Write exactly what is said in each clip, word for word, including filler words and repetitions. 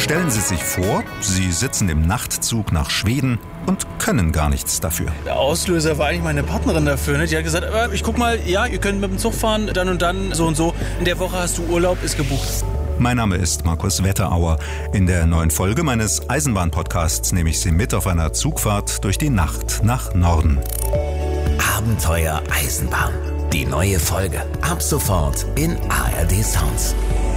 Stellen Sie sich vor, Sie sitzen im Nachtzug nach Schweden und können gar nichts dafür. Der Auslöser war eigentlich meine Partnerin dafür. Ne? Die hat gesagt, äh, ich guck mal, ja, ihr könnt mit dem Zug fahren, dann und dann, so und so. In der Woche hast du Urlaub, ist gebucht. Mein Name ist Markus Wetterauer. In der neuen Folge meines Eisenbahn-Podcasts nehme ich Sie mit auf einer Zugfahrt durch die Nacht nach Norden. Abenteuer Eisenbahn. Die neue Folge. Ab sofort in A R D Sounds.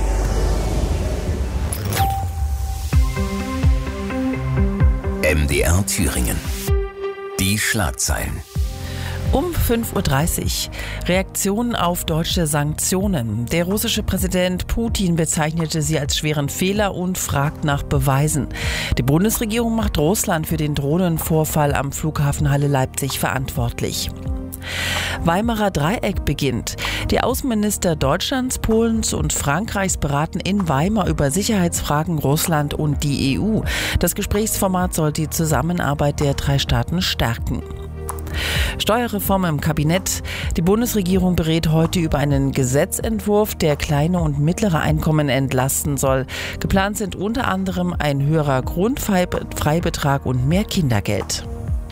M D R Thüringen. Die Schlagzeilen. Um fünf Uhr dreißig. Reaktionen auf deutsche Sanktionen. Der russische Präsident Putin bezeichnete sie als schweren Fehler und fragt nach Beweisen. Die Bundesregierung macht Russland für den Drohnenvorfall am Flughafen Halle Leipzig verantwortlich. Weimarer Dreieck beginnt. Die Außenminister Deutschlands, Polens und Frankreichs beraten in Weimar über Sicherheitsfragen Russland und die E U. Das Gesprächsformat soll die Zusammenarbeit der drei Staaten stärken. Steuerreform im Kabinett. Die Bundesregierung berät heute über einen Gesetzentwurf, der kleine und mittlere Einkommen entlasten soll. Geplant sind unter anderem ein höherer Grundfreibetrag und mehr Kindergeld.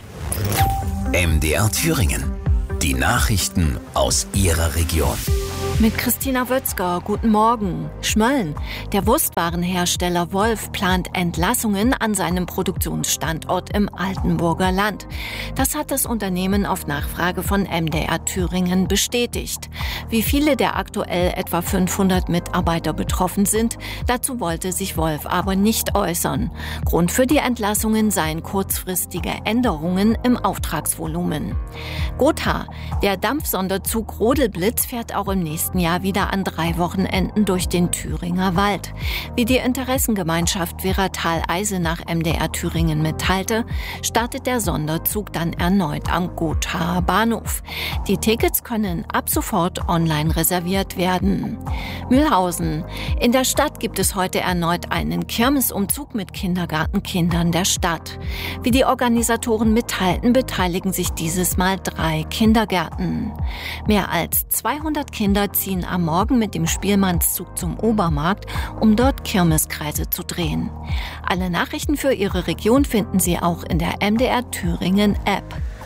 M D R Thüringen. Die Nachrichten aus Ihrer Region. Mit Christina Wötzger, guten Morgen. Schmölln. Der Wurstwarenhersteller Wolf plant Entlassungen an seinem Produktionsstandort im Altenburger Land. Das hat das Unternehmen auf Nachfrage von M D R Thüringen bestätigt. Wie viele der aktuell etwa fünfhundert Mitarbeiter betroffen sind, dazu wollte sich Wolf aber nicht äußern. Grund für die Entlassungen seien kurzfristige Änderungen im Auftragsvolumen. Gotha. Der Dampfsonderzug Rodelblitz fährt auch im nächsten Jahr wieder an drei Wochenenden durch den Thüringer Wald. Wie die Interessengemeinschaft Weratal-Eisenach M D R Thüringen mitteilte, startet der Sonderzug dann erneut am Gothaer Bahnhof. Die Tickets können ab sofort online reserviert werden. Mühlhausen. In der Stadt gibt es heute erneut einen Kirmesumzug mit Kindergartenkindern der Stadt. Wie die Organisatoren mitteilten, beteiligen sich dieses Mal drei Kindergärten. Mehr als zweihundert Kinder ziehen am Morgen mit dem Spielmannszug zum Obermarkt, um dort Kirmeskreise zu drehen. Alle Nachrichten für Ihre Region finden Sie auch in der M D R Thüringen App.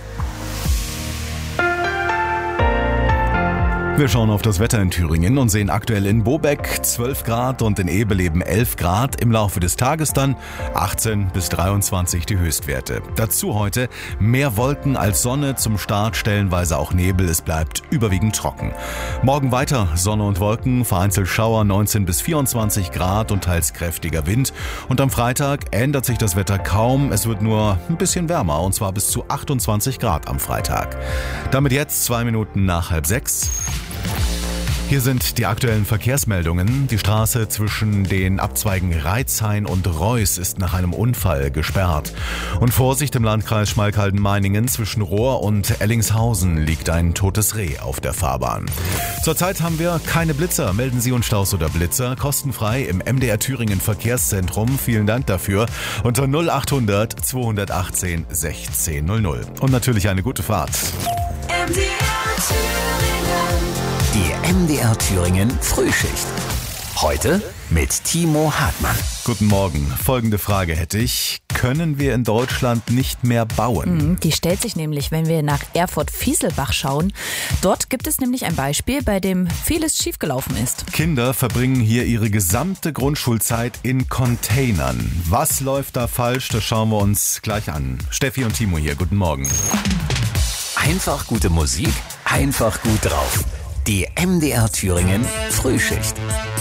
Wir schauen auf das Wetter in Thüringen und sehen aktuell in Bobeck zwölf Grad und in Ebeleben elf Grad. Im Laufe des Tages dann achtzehn bis dreiundzwanzig die Höchstwerte. Dazu heute mehr Wolken als Sonne, zum Start stellenweise auch Nebel. Es bleibt überwiegend trocken. Morgen weiter Sonne und Wolken, vereinzelt Schauer neunzehn bis vierundzwanzig Grad und teils kräftiger Wind. Und am Freitag ändert sich das Wetter kaum. Es wird nur ein bisschen wärmer und zwar bis zu achtundzwanzig Grad am Freitag. Damit jetzt zwei Minuten nach halb sechs. Hier sind die aktuellen Verkehrsmeldungen. Die Straße zwischen den Abzweigen Reitzhain und Reuß ist nach einem Unfall gesperrt. Und Vorsicht im Landkreis Schmalkalden-Meiningen, zwischen Rohr und Ellingshausen liegt ein totes Reh auf der Fahrbahn. Zurzeit haben wir keine Blitzer. Melden Sie uns Staus oder Blitzer kostenfrei im M D R Thüringen Verkehrszentrum. Vielen Dank dafür. Unter null achthundert zweihundertachtzehn sechzehn null null. Und natürlich eine gute Fahrt. M D R Thüringen. Die M D R Thüringen Frühschicht. Heute mit Timo Hartmann. Guten Morgen. Folgende Frage hätte ich. Können wir in Deutschland nicht mehr bauen? Die stellt sich nämlich, wenn wir nach Erfurt-Fieselbach schauen. Dort gibt es nämlich ein Beispiel, bei dem vieles schiefgelaufen ist. Kinder verbringen hier ihre gesamte Grundschulzeit in Containern. Was läuft da falsch? Das schauen wir uns gleich an. Steffi und Timo hier. Guten Morgen. Einfach gute Musik, einfach gut drauf. Die M D R Thüringen Frühschicht.